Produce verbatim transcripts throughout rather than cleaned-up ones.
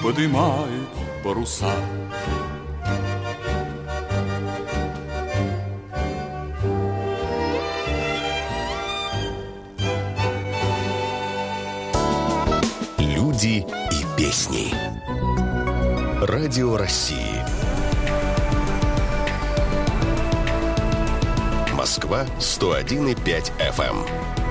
подымает паруса. Люди и песни. Радио России. Москва сто один и пять эф эм.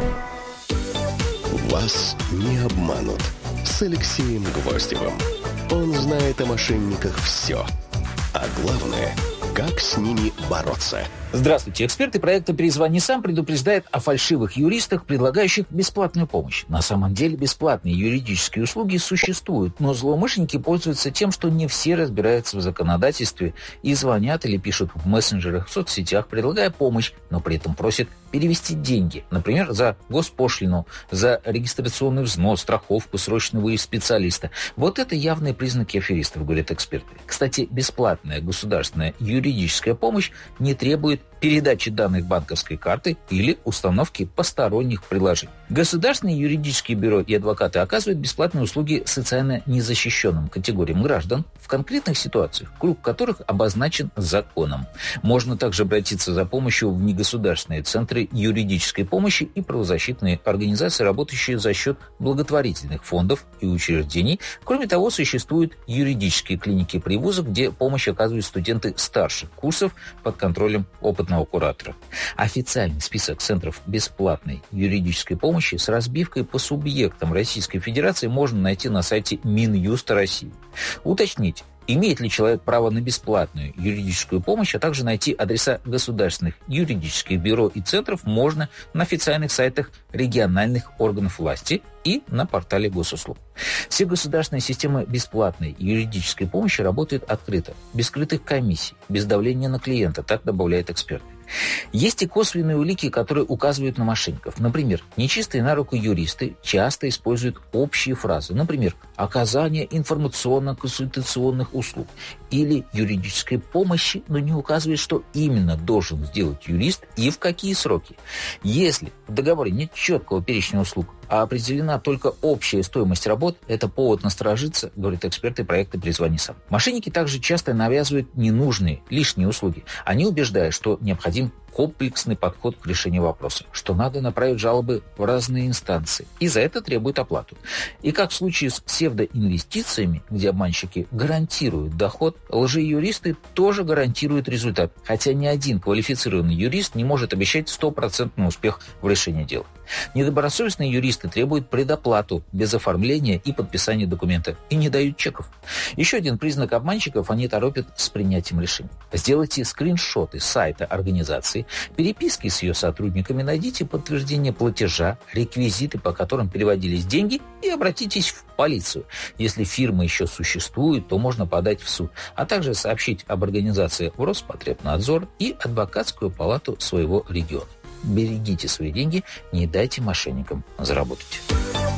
Вас не обманут. С Алексеем Гвоздевым. Он знает о мошенниках все. А главное, как с ними бороться. Здравствуйте. Эксперты проекта «Перезвони сам» предупреждают о фальшивых юристах, предлагающих бесплатную помощь. На самом деле бесплатные юридические услуги существуют, но злоумышленники пользуются тем, что не все разбираются в законодательстве и звонят или пишут в мессенджерах, в соцсетях, предлагая помощь, но при этом просят перевести деньги, например, за госпошлину, за регистрационный взнос, страховку, срочный выезд специалиста. Вот это явные признаки аферистов, говорят эксперты. Кстати, бесплатная государственная юридическая помощь не требует передачи данных банковской карты или установки посторонних приложений. Государственные юридические бюро и адвокаты оказывают бесплатные услуги социально незащищенным категориям граждан в конкретных ситуациях, круг которых обозначен законом. Можно также обратиться за помощью в негосударственные центры юридической помощи и правозащитные организации, работающие за счет благотворительных фондов и учреждений. Кроме того, существуют юридические клиники при вузах, где помощь оказывают студенты старших курсов под контролем опытного куратора. Официальный список центров бесплатной юридической помощи с разбивкой по субъектам Российской Федерации можно найти на сайте Минюста России. Уточнить, имеет ли человек право на бесплатную юридическую помощь, а также найти адреса государственных юридических бюро и центров можно на официальных сайтах региональных органов власти и на портале госуслуг. Все государственные системы бесплатной юридической помощи работают открыто, без скрытых комиссий, без давления на клиента, так добавляют эксперты. Есть и косвенные улики, которые указывают на мошенников. Например, нечистые на руку юристы часто используют общие фразы. Например, оказание информационно-консультационных услуг или юридической помощи, но не указывает, что именно должен сделать юрист и в какие сроки. Если в договоре нет четкого перечня услуг, а определена только общая стоимость работ, это повод насторожиться, говорят эксперты проекта «Перезвони сам». Мошенники также часто навязывают ненужные, лишние услуги. Они убеждают, что необходим комплексный подход к решению вопроса, что надо направить жалобы в разные инстанции, и за это требуют оплату. И как в случае с псевдоинвестициями, где обманщики гарантируют доход, лжеюристы тоже гарантируют результат, хотя ни один квалифицированный юрист не может обещать стопроцентный успех в решении дела. Недобросовестные юристы требуют предоплату без оформления и подписания документа и не дают чеков. Еще один признак обманщиков – они торопят с принятием решений. Сделайте скриншоты сайта организации, переписки с ее сотрудниками, найдите подтверждение платежа, реквизиты, по которым переводились деньги, и обратитесь в полицию. Если фирма еще существует, то можно подать в суд, а также сообщить об организации в Роспотребнадзор и адвокатскую палату своего региона. Берегите свои деньги, не дайте мошенникам заработать.